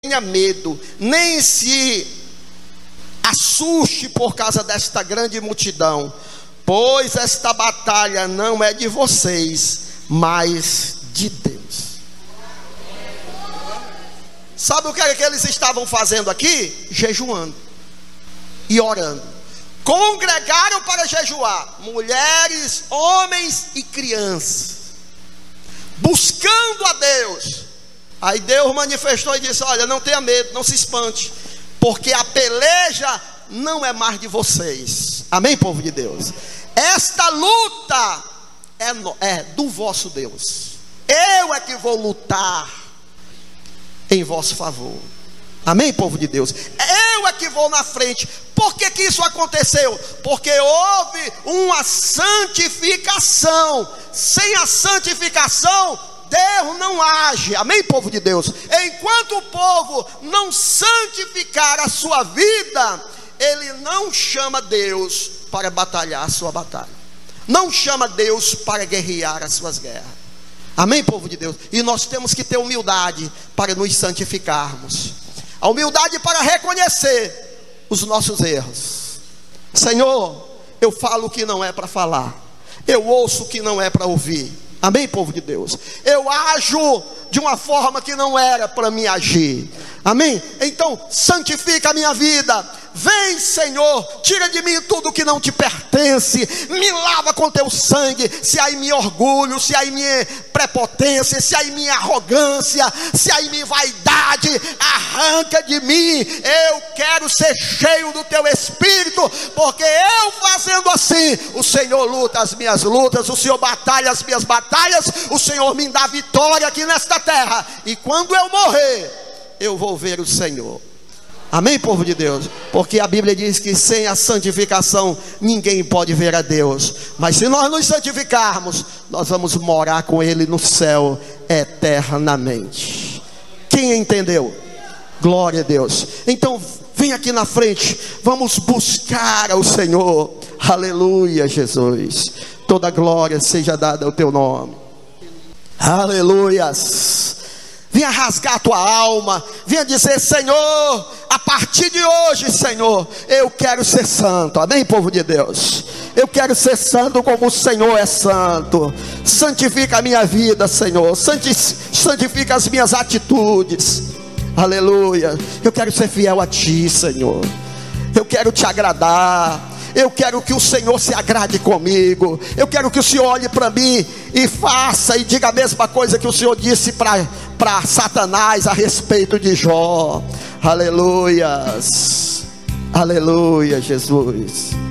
tenha medo, nem se assuste por causa desta grande multidão, pois esta batalha não é de vocês, mas de Deus. Sabe o que é que eles estavam fazendo aqui? Jejuando e orando. Congregaram para jejuar, mulheres, homens e crianças, buscando a Deus. Aí Deus manifestou e disse: olha, não tenha medo, não se espante, porque a peleja não é mais de vocês. Amém, povo de Deus? Esta luta é do vosso Deus. Eu é que vou lutar em vosso favor. Amém, povo de Deus? Eu é que vou na frente. Por que que isso aconteceu? Porque houve uma santificação. Sem a santificação, Deus não age. Amém, povo de Deus? Enquanto o povo não santificar a sua vida, ele não chama Deus para batalhar a sua batalha, não chama Deus para guerrear as suas guerras. Amém, povo de Deus? E nós temos que ter humildade para nos santificarmos, a humildade para reconhecer os nossos erros. Senhor, eu falo o que não é para falar, eu ouço o que não é para ouvir. Amém, povo de Deus? Eu ajo de uma forma que não era para me agir. Amém? Então santifica a minha vida. Vem, Senhor, tira de mim tudo que não te pertence, me lava com teu sangue. Se há em mim orgulho, se há em mim prepotência, se há em mim arrogância, se há em mim vaidade, arranca de mim. Eu quero ser cheio do teu Espírito, porque eu fazendo assim, o Senhor luta as minhas lutas, o Senhor batalha as minhas batalhas, o Senhor me dá vitória aqui nesta terra, e quando eu morrer, eu vou ver o Senhor. Amém, povo de Deus? Porque a Bíblia diz que sem a santificação ninguém pode ver a Deus. Mas se nós nos santificarmos, nós vamos morar com Ele no céu eternamente. Quem entendeu? Glória a Deus. Então vem aqui na frente, vamos buscar ao Senhor. Aleluia, Jesus. Toda glória seja dada ao teu nome. Aleluias. Venha rasgar a tua alma, venha dizer: Senhor, a partir de hoje, Senhor, eu quero ser santo. Amém, povo de Deus? Eu quero ser santo como o Senhor é santo. Santifica a minha vida, Senhor, santifica as minhas atitudes. Aleluia. Eu quero ser fiel a Ti, Senhor. Eu quero Te agradar. Eu quero que o Senhor se agrade comigo. Eu quero que o Senhor olhe para mim e faça e diga a mesma coisa que o Senhor disse para Satanás a respeito de Jó. Aleluias. Aleluia, Jesus.